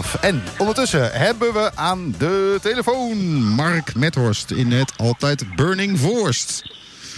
af. En ondertussen hebben we aan de telefoon Mark Methorst in het altijd Burning Voorst.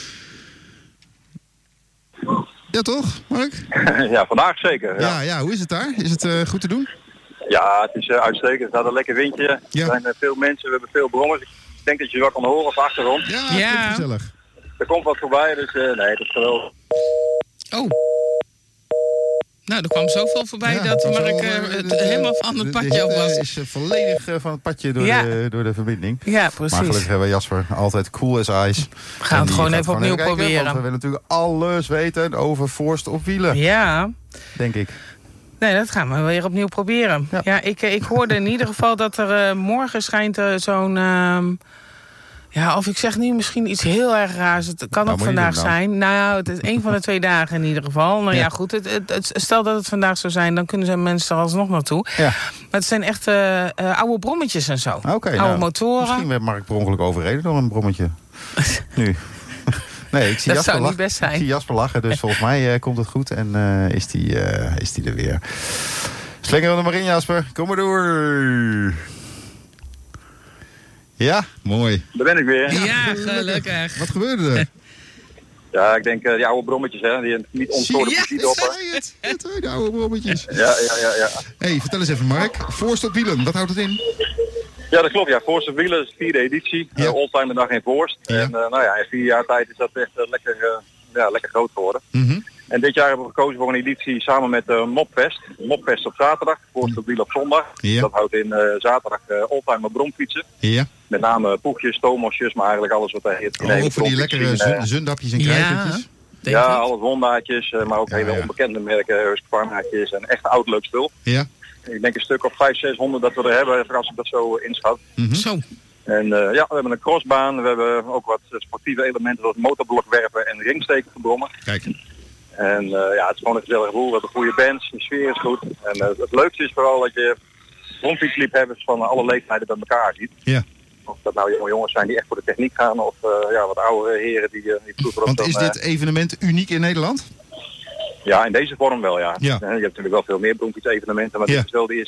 Ja toch, Mark? Ja, vandaag zeker. Ja, hoe is het daar? Is het goed te doen? Ja, het is uitstekend. Er staat een lekker windje. Er zijn veel mensen, we hebben veel brommers. Ik denk dat je wat kan horen op de achtergrond. Ja, het klinkt gezellig. Er komt wat voorbij, dus nee, het is geweldig. Oh. Nou, er kwam zoveel voorbij dat Mark helemaal van het padje af was. Is volledig van het padje door de verbinding. Ja, precies. Maar gelukkig hebben we Jasper altijd cool as ice. We gaan het gewoon even opnieuw proberen. Want we willen natuurlijk alles weten over Voorst op wielen. Ja. Denk ik. Nee, dat gaan we weer opnieuw proberen. Ja, ik hoorde in ieder geval dat er morgen schijnt zo'n... of ik zeg nu misschien iets heel erg raars. Het kan ook vandaag zijn. Nou, het is 1 van de 2 dagen in ieder geval. Nou ja, goed. Stel dat het vandaag zou zijn, dan kunnen zijn mensen er alsnog naartoe. Ja. Maar het zijn echt oude brommetjes en zo. Oude motoren. Misschien werd Mark per ongeluk overreden door een brommetje. Nu. Nee, ik zie dat Jasper zou niet best zijn. Ik zie Jasper lachen, dus volgens mij komt het goed. En is die er weer. Slingeren we er maar in, Jasper. Kom maar door. Ja, mooi. Daar ben ik weer. Ja, gelukkig. Wat gebeurde er? Ja, ik denk die oude brommetjes, hè, die niet ontstoorde muziek op. De oude brommetjes. Ja. Hey, vertel eens even, Mark. Voorst op wielen, wat houdt het in? Ja, dat klopt. Ja, Voorst op wielen is de 4e editie. Oldtimer dag in Voorst. Ja. En in 4 jaar tijd is dat echt lekker groot geworden. Mm-hmm. En dit jaar hebben we gekozen voor een editie samen met Mopfest. Mopfest op zaterdag, Voorst op wielen op zondag. Ja. Dat houdt in zaterdag oldtimer bromfietsen. Ja. Met name poegjes, tomosjes, maar eigenlijk alles wat er heet. Ook voor die lekkere zundapjes en krijgertjes? Ja, alle Hondaatjes, maar ook hele onbekende merken, Husqvarnaatjes en echt oud leuk spul. Ja. Ik denk een stuk of 500, 600 dat we er hebben, als ik dat zo inschat. Mm-hmm. Zo. En we hebben een crossbaan, we hebben ook wat sportieve elementen zoals motorblokwerpen en ringsteken gebrommen. Kijk. En het is gewoon een gezellige boel, we hebben goede bands, de sfeer is goed. En het leukste is vooral dat je bromfietsliefhebbers van alle leeftijden bij elkaar ziet. Ja. Of dat nou jonge jongens zijn die echt voor de techniek gaan of wat oudere heren die vroeger... Want is dit evenement uniek in Nederland? Ja, in deze vorm wel, ja. Je hebt natuurlijk wel veel meer bromfiets-evenementen, maar dit is wel de